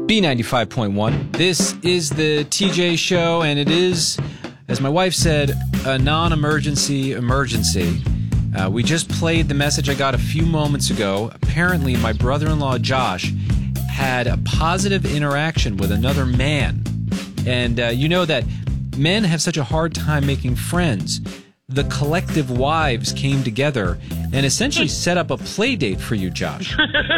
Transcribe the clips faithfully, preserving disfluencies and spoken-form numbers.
B ninety-five point one. This is the T J Show, and it is, as my wife said, a non-emergency emergency. Uh, we just played the message I got a few moments ago. Apparently, my brother-in-law, Josh, had a positive interaction with another man. And uh, you know that men have such a hard time making friends. The collective wives came together and essentially set up a play date for you, Josh.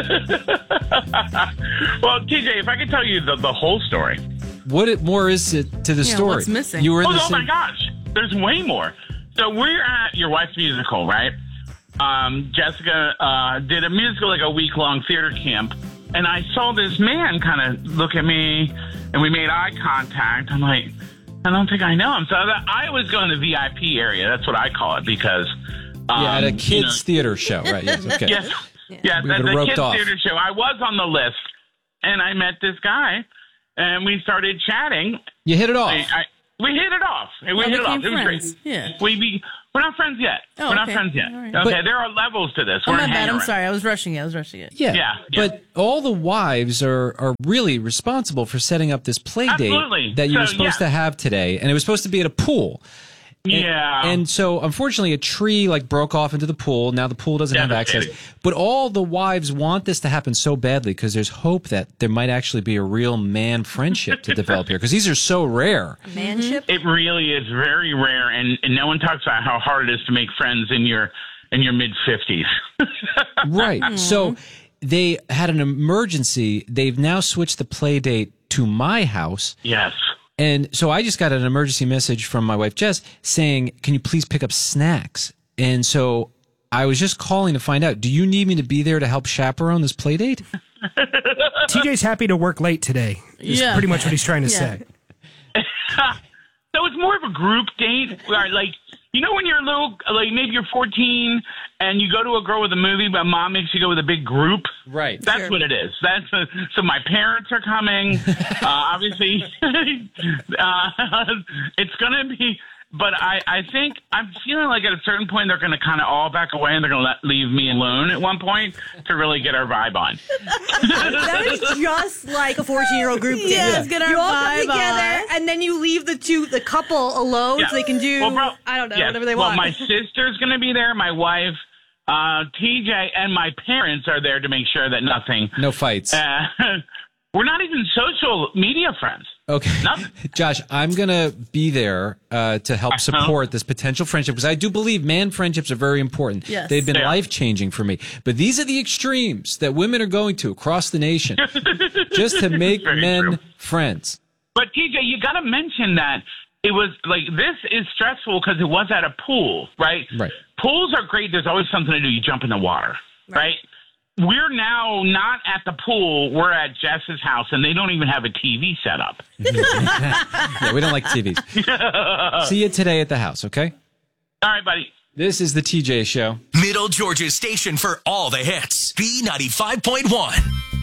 Well, T J, if I could tell you the, the whole story. What it, more is it to the Yeah, story? what's missing? You were in Oh, the oh same- my gosh. There's way more. So we're at your wife's musical, right? Um, Jessica uh, did a musical, like a week-long theater camp. And I saw this man kind of look at me, and we made eye contact. I'm like, I don't think I know him. So I was going to the V I P area. That's what I call it because... Um, yeah, at a kids' you know, theater show, right? Yes, okay. Yes, yeah, We at would've the roped kids' off. theater show. I was on the list, and I met this guy, and we started chatting. You hit it off. I, I, we hit it off. We Y'all hit it off. became It was friends. great. Yeah. We be, we're not friends yet. Oh, we're not okay. friends yet. All right. Okay, But- there are levels to this. Oh, We're my bad. hanging I'm around. sorry. I was rushing it. I was rushing it. Yeah. Yeah, yeah. But all the wives are, are really responsible for setting up this play date Absolutely. that you were So, supposed yeah. to have today. And it was supposed to be at a pool. And- Yeah. And so, unfortunately, a tree like broke off into the pool. Now the pool doesn't have access. Devastating. But all the wives want this to happen so badly because there's hope that there might actually be a real man friendship to develop here because these are so rare. Manship? It really is very rare, and, and no one talks about how hard it is to make friends in your in your mid fifties. Right. So they had an emergency. They've now switched the play date to my house. Yes. And so I just got an emergency message from my wife, Jess, saying, can you please pick up snacks? And so I was just calling to find out, do you need me to be there to help chaperone this play date? T J's happy to work late today. Is Yeah. pretty much what he's trying to Yeah. say. So it's more of a group date where, like, you know, when you're a little, like, maybe you're fourteen and you go to a girl with a movie, but mom makes you go with a big group. Right. That's Sure. what it is. That's uh, so my parents are coming. uh, obviously, uh, it's gonna be. But I, I think I'm feeling like at a certain point they're going to kind of all back away and they're going to let leave me alone at one point to really get our vibe on. That is just like a fourteen-year-old group date. Yeah, let's get our you all come vibe together, on. and then you leave the two, the couple alone, Yeah. so they can do, Well, bro- I don't know, yes. whatever they well, want. my sister's going to be there. My wife, uh, T J, and my parents are there to make sure that nothing. No fights. Uh, we're not even social media friends. Okay. Nothing. Josh, I'm going to be there uh, to help support this potential friendship because I do believe man friendships are very important. Yes. They've been Yeah. life-changing for me. But these are the extremes that women are going to across the nation just to make Very men true. friends. But T J, you got to mention that it was like this is stressful because it was at a pool, right? Right. Pools are great. There's always something to do. You jump in the water, right? We're now not at the pool. We're at Jess's house, and they don't even have a T V set up. Yeah, we don't like T Vs. See you today at the house, okay? All right, buddy. This is the T J Show. Middle Georgia's station for all the hits. B ninety-five point one.